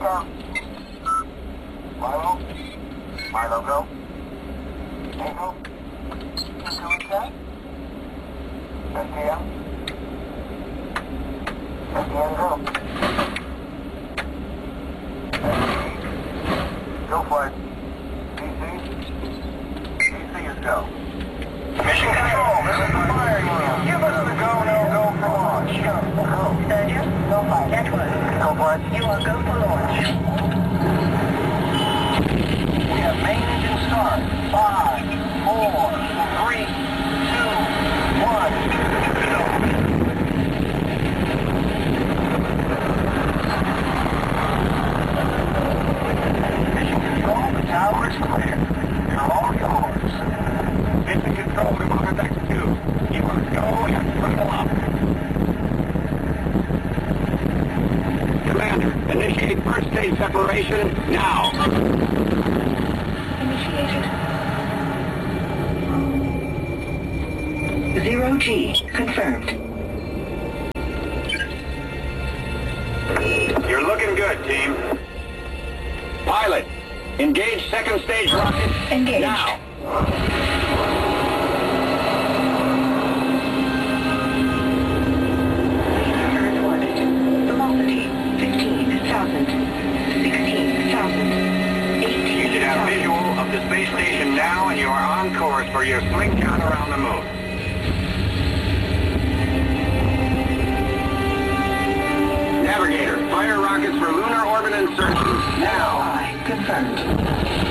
out. Milo? Milo, go. Echo? Echo inside? STM? STM, go. Go for it. DC is go. Mission control, this is the firing wheel. Give us the go, no go for launch. Go. Sturgeon, go fire. Network. Go for it. You are go for launch. We have main engine start. 5, 4, 3, 2, 1. Go. Mission control, the tower is clear. You're all yours. Mission control, we will contact you. You must go and throttle up. Commander, initiate first stage separation now. Initiated. Zero G confirmed. You're looking good, team. Pilot, engage second stage rocket. Engaged. Now. Earth orbit. Velocity 15,000. 16,000. You should have 18,000. visual of the space station now, and you are on course for your slingshot around the moon. Navigator, fire rockets for lunar orbit insertion now. Confirmed.